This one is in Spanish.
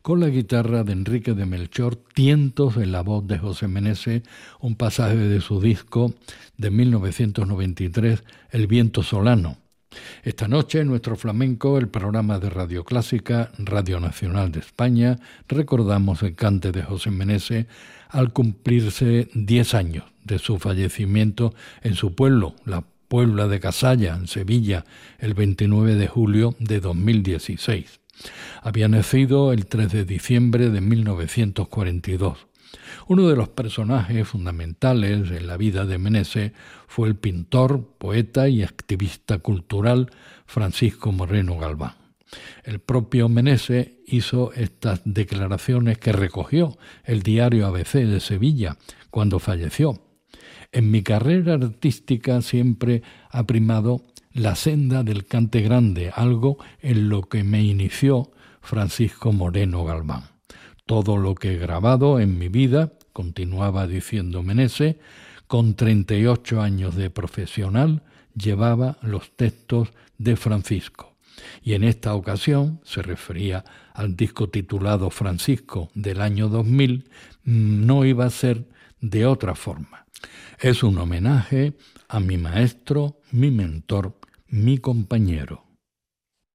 con la guitarra de Enrique de Melchor, tientos en la voz de José Meneses, un pasaje de su disco de 1993, El viento solano. Esta noche, en Nuestro Flamenco, el programa de Radio Clásica, Radio Nacional de España, recordamos el cante de José Meneses al cumplirse 10 años de su fallecimiento en su pueblo, la Puebla de Casalla, en Sevilla, el 29 de julio de 2016. Había nacido el 3 de diciembre de 1942. Uno de los personajes fundamentales en la vida de Meneses fue el pintor, poeta y activista cultural Francisco Moreno Galván. El propio Meneses hizo estas declaraciones que recogió el diario ABC de Sevilla cuando falleció. En mi carrera artística siempre ha primado la senda del cante grande, algo en lo que me inició Francisco Moreno Galván. Todo lo que he grabado en mi vida, continuaba diciendo Meneses, con 38 años de profesional, llevaba los textos de Francisco. Y en esta ocasión, se refería al disco titulado Francisco del año 2000, no iba a ser de otra forma. Es un homenaje a mi maestro, mi mentor, mi compañero.